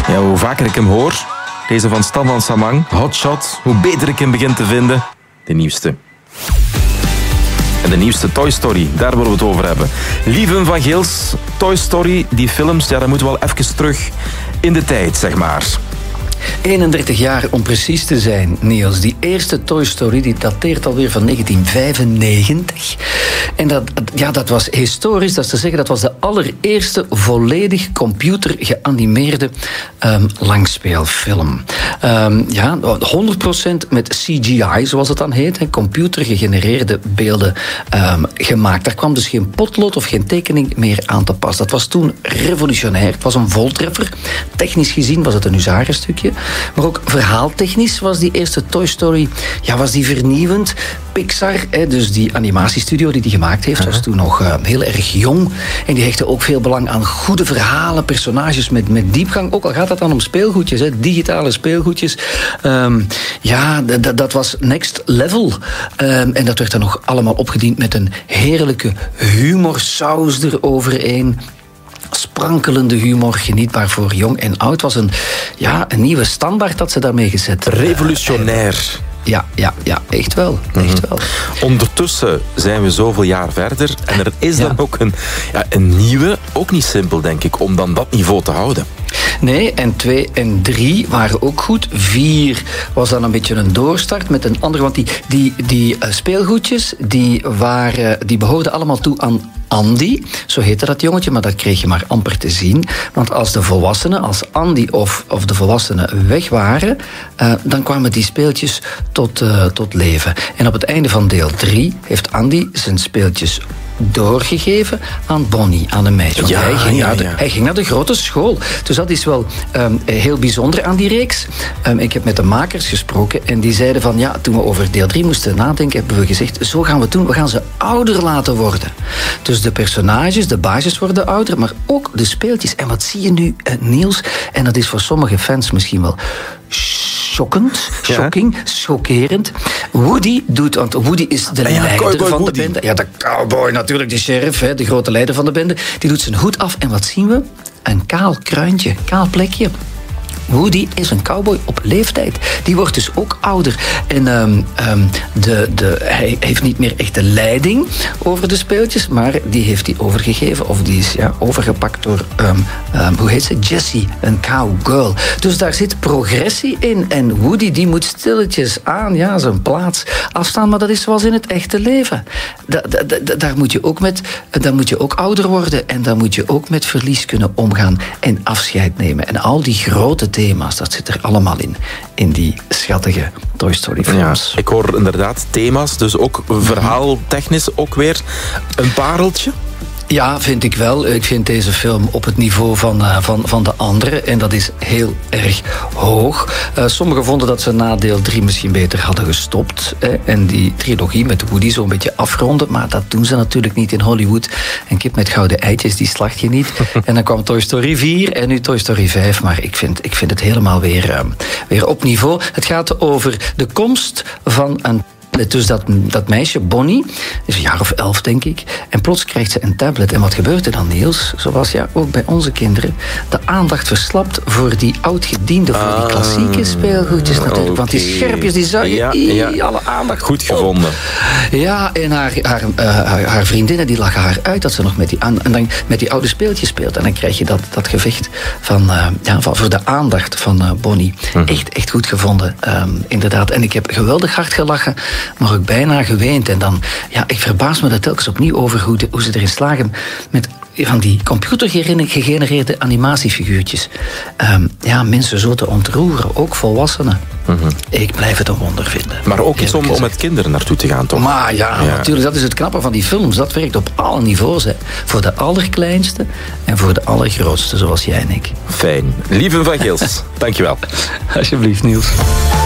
Ja, hoe vaker ik hem hoor, deze van Stan van Samang, Hotshot, hoe beter ik hem begin te vinden. De nieuwste. En de nieuwste Toy Story, daar willen we het over hebben. Lieven van Geels, Toy Story, die films, ja, dan moeten we wel even terug in de tijd, zeg maar. 31 jaar om precies te zijn, Niels. Die eerste Toy Story die dateert alweer van 1995. En dat was historisch. Dat is te zeggen, dat was de allereerste volledig computer geanimeerde langspeelfilm. 100% met CGI, zoals het dan heet. Computer gegenereerde beelden gemaakt. Daar kwam dus geen potlood of geen tekening meer aan te pas. Dat was toen revolutionair. Het was een voltreffer. Technisch gezien was het een huzarenstukje. Maar ook verhaaltechnisch was die eerste Toy Story was die vernieuwend. Pixar, dus die animatiestudio die gemaakt heeft, was toen nog heel erg jong. En die hechtte ook veel belang aan goede verhalen, personages met diepgang. Ook al gaat het dan om speelgoedjes, digitale speelgoedjes. Dat was next level. En dat werd dan nog allemaal opgediend met een heerlijke humorsaus eroverheen. Sprankelende humor, genietbaar voor jong en oud. Was een nieuwe standaard dat ze daarmee gezet. Revolutionair. Ja, echt wel. Echt wel. Ondertussen zijn we zoveel jaar verder en er is dan ook een nieuwe, ook niet simpel denk ik, om dan dat niveau te houden. Nee, en 2 en 3 waren ook goed. 4 was dan een beetje een doorstart met een andere, want die speelgoedjes die behoorden allemaal toe aan Andy, zo heette dat jongetje, maar dat kreeg je maar amper te zien. Want als de volwassenen, als Andy of de volwassenen weg waren, dan kwamen die speeltjes tot leven. En op het einde van deel 3 heeft Andy zijn speeltjes doorgegeven aan Bonnie, aan een meisje. Want hij ging naar de grote school. Dus dat is wel heel bijzonder aan die reeks. Ik heb met de makers gesproken en die zeiden van toen we over deel 3 moesten nadenken, hebben we gezegd, zo gaan we het doen. We gaan ze ouder laten worden. Dus de personages, de baasjes worden ouder, maar ook de speeltjes. En wat zie je nu, Niels? En dat is voor sommige fans misschien wel chockerend. Woody doet, want Woody is de leider van de bende. Ja, de cowboy natuurlijk, de sheriff, de grote leider van de bende. Die doet zijn hoed af en wat zien we? Een kaal kruintje, kaal plekje. Woody is een cowboy op leeftijd. Die wordt dus ook ouder. En hij heeft niet meer echt de leiding over de speeltjes, maar die heeft hij overgegeven. Of die is overgepakt door, hoe heet ze? Jessie, een cowgirl. Dus daar zit progressie in. En Woody die moet stilletjes aan zijn plaats afstaan. Maar dat is zoals in het echte leven. Daar moet je ook ouder worden. En daar moet je ook met verlies kunnen omgaan. En afscheid nemen. En al die grote thema's, dat zit er allemaal in die schattige Toy Story films. Ja, ik hoor inderdaad thema's, dus ook verhaaltechnisch ook weer een pareltje. Ja, vind ik wel. Ik vind deze film op het niveau van de andere. En dat is heel erg hoog. Sommigen vonden dat ze na deel 3 misschien beter hadden gestopt. En die trilogie met Woody zo'n beetje afronden. Maar dat doen ze natuurlijk niet in Hollywood. Een kip met gouden eitjes, die slacht je niet. En dan kwam Toy Story 4 en nu Toy Story 5. Maar ik vind het helemaal weer op niveau. Het gaat over de komst van een... Dus dat meisje, Bonnie, is een jaar of 11, denk ik. En plots krijgt ze een tablet. En wat gebeurt er dan, Niels? Zoals ook bij onze kinderen. De aandacht verslapt voor die oudgediende, voor die klassieke speelgoedjes natuurlijk. Okay. Want die scherpjes, die zuigen alle aandacht goed gevonden. Ja, en haar vriendinnen, die lachen haar uit dat ze nog met die oude speeltjes speelt. En dan krijg je dat gevecht voor de aandacht van Bonnie. Echt goed gevonden, inderdaad. En ik heb geweldig hard gelachen, maar ook bijna geweend. En dan, ik verbaas me er telkens opnieuw over hoe ze erin slagen met van die computergegenereerde animatiefiguurtjes. Mensen zo te ontroeren, ook volwassenen. Ik blijf het een wonder vinden. Maar ook iets om met kinderen naartoe te gaan, toch? Maar natuurlijk, dat is het knappe van die films. Dat werkt op alle niveaus. Voor de allerkleinste en voor de allergrootste, zoals jij en ik. Fijn. Lieven van Geels, dankjewel. Alsjeblieft, Niels.